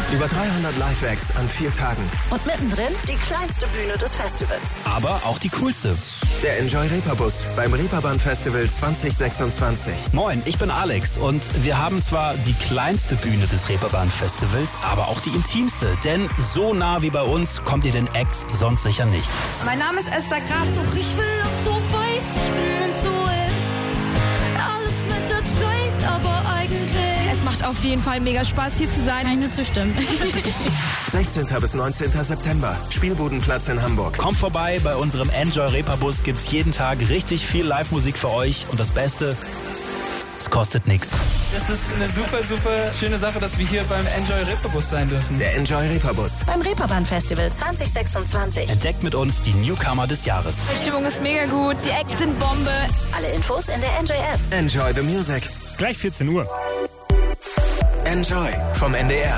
Über 300 Live-Acts an 4 Tagen. Und mittendrin die kleinste Bühne des Festivals. Aber auch die coolste. Der Enjoy Reeperbus beim Reeperbahn Festival 2026. Moin, ich bin Alex und wir haben zwar die kleinste Bühne des Reeperbahn Festivals, aber auch die intimste. Denn so nah wie bei uns kommt ihr den Acts sonst sicher nicht. Mein Name ist Esther Graf, doch ich will, dass du weißt, ich bin intuit. Alles mit der Zeit, aber eigentlich... Es macht auf jeden Fall mega Spaß, hier zu sein. Kann ich nur zustimmen. 16. bis 19. September. Spielbudenplatz in Hamburg. Kommt vorbei, bei unserem Enjoy Reeperbus gibt's jeden Tag richtig viel Live-Musik für euch. Und das Beste, es kostet nichts. Es ist eine super, super schöne Sache, dass wir hier beim Enjoy Reeperbus sein dürfen. Der Enjoy Reeperbus. Beim Reeperbahn Festival 2026. Entdeckt mit uns die Newcomer des Jahres. Die Stimmung ist mega gut, die Acts sind Bombe. Alle Infos in der Enjoy App. Enjoy the Music. Gleich 14 Uhr. Enjoy vom NDR.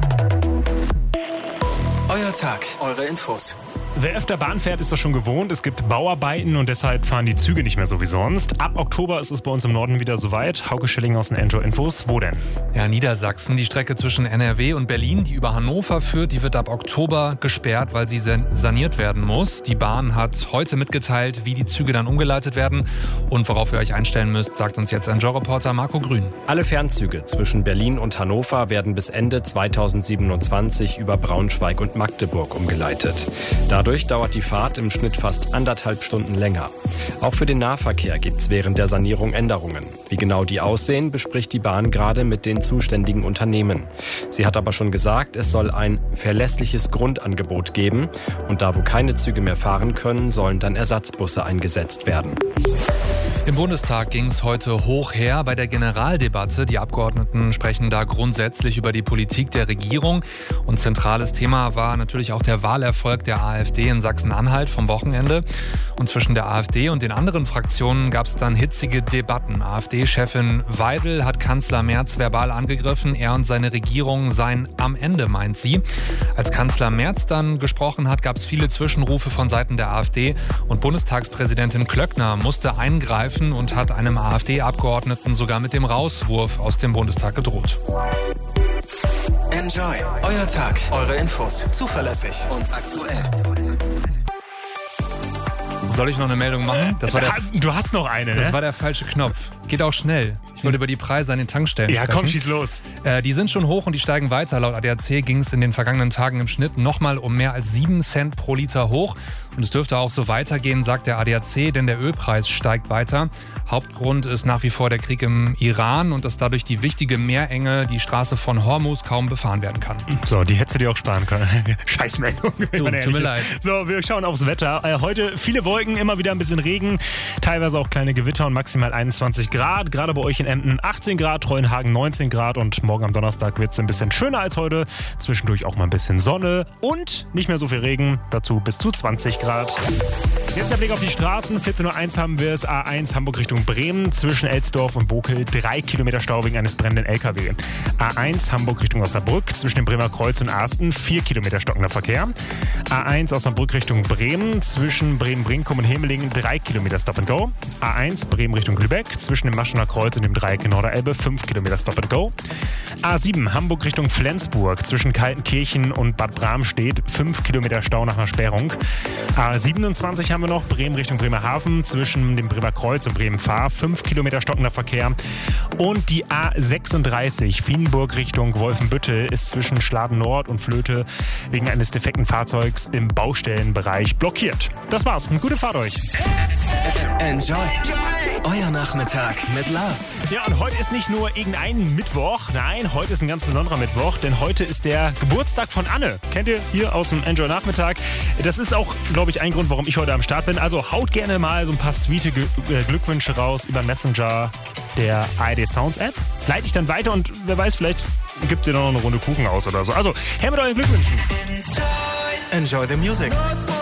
Euer Tag, eure Infos. Wer öfter Bahn fährt, ist das schon gewohnt. Es gibt Bauarbeiten und deshalb fahren die Züge nicht mehr so wie sonst. Ab Oktober ist es bei uns im Norden wieder soweit. Hauke Schilling aus den Enjoy Infos. Wo denn? Ja, Niedersachsen. Die Strecke zwischen NRW und Berlin, die über Hannover führt, die wird ab Oktober gesperrt, weil sie saniert werden muss. Die Bahn hat heute mitgeteilt, wie die Züge dann umgeleitet werden. Und worauf ihr euch einstellen müsst, sagt uns jetzt Enjoy-Reporter Marco Grün. Alle Fernzüge zwischen Berlin und Hannover werden bis Ende 2027 über Braunschweig und Magdeburg umgeleitet. Dadurch dauert die Fahrt im Schnitt fast 1,5 Stunden länger. Auch für den Nahverkehr gibt es während der Sanierung Änderungen. Wie genau die aussehen, bespricht die Bahn gerade mit den zuständigen Unternehmen. Sie hat aber schon gesagt, es soll ein verlässliches Grundangebot geben. Und da, wo keine Züge mehr fahren können, sollen dann Ersatzbusse eingesetzt werden. Im Bundestag ging es heute hoch her bei der Generaldebatte. Die Abgeordneten sprechen da grundsätzlich über die Politik der Regierung. Und zentrales Thema war natürlich auch der Wahlerfolg der AfD in Sachsen-Anhalt vom Wochenende. Und zwischen der AfD und den anderen Fraktionen gab es dann hitzige Debatten. AfD-Chefin Weidel hat Kanzler Merz verbal angegriffen. Er und seine Regierung seien am Ende, meint sie. Als Kanzler Merz dann gesprochen hat, gab es viele Zwischenrufe von Seiten der AfD. Und Bundestagspräsidentin Klöckner musste eingreifen und hat einem AfD-Abgeordneten sogar mit dem Rauswurf aus dem Bundestag gedroht. Enjoy. Euer Tag, eure Infos. Zuverlässig und aktuell. Soll ich noch eine Meldung machen? Du hast noch eine, ne? Das war der falsche Knopf. Geht auch schnell. Ich wollte über die Preise an den Tankstellen sprechen. Ja, komm, schieß los. Die sind schon hoch und die steigen weiter. Laut ADAC ging es in den vergangenen Tagen im Schnitt nochmal um mehr als 7 Cent pro Liter hoch. Und es dürfte auch so weitergehen, sagt der ADAC, denn der Ölpreis steigt weiter. Hauptgrund ist nach wie vor der Krieg im Iran und dass dadurch die wichtige Meerenge, die Straße von Hormuz, kaum befahren werden kann. So, die hättest du dir auch sparen können. Scheißmeldung. Tut mir leid. So, wir schauen aufs Wetter. Heute viele Wolken, immer wieder ein bisschen Regen, teilweise auch kleine Gewitter und maximal 21 Grad. Gerade bei euch in Emden 18 Grad, Treuenhagen 19 Grad und morgen am Donnerstag wird es ein bisschen schöner als heute. Zwischendurch auch mal ein bisschen Sonne und nicht mehr so viel Regen, dazu bis zu 20 Grad. Jetzt der Blick auf die Straßen. 14.01 Uhr haben wir es. A1 Hamburg Richtung Bremen zwischen Elsdorf und Bokel. 3 Kilometer Stau wegen eines brennenden LKW. A1 Hamburg Richtung Osnabrück zwischen dem Bremer Kreuz und Arsten. 4 Kilometer stockender Verkehr. A1 Osnabrück Richtung Bremen zwischen Bremen-Brinkum und Hemelingen. 3 Kilometer Stop and Go. A1 Bremen Richtung Lübeck zwischen dem Maschener Kreuz und dem Dreieck in Norderelbe. 5 Kilometer Stop and Go. A7 Hamburg Richtung Flensburg zwischen Kaltenkirchen und Bad Bramstedt. 5 Kilometer Stau nach einer Sperrung. A27 haben wir noch Bremen Richtung Bremerhaven zwischen dem Bremer Kreuz und Bremen-Fahr. 5 Kilometer stockender Verkehr. Und die A36 Fienburg Richtung Wolfenbüttel ist zwischen Schladen Nord und Flöte wegen eines defekten Fahrzeugs im Baustellenbereich blockiert. Das war's. Gute Fahrt euch. Enjoy. Euer Nachmittag mit Lars. Ja, und heute ist nicht nur irgendein Mittwoch. Nein, heute ist ein ganz besonderer Mittwoch, denn heute ist der Geburtstag von Anne. Kennt ihr hier aus dem Enjoy Nachmittag? Das ist auch, glaube ich, ein Grund, warum ich heute am Start bin. Also haut gerne mal so ein paar sweete Glückwünsche raus über Messenger der ARD Sounds App. Leite ich dann weiter und wer weiß, vielleicht gibt ihr noch eine Runde Kuchen aus oder so. Also her mit euren Glückwünschen. Enjoy the music.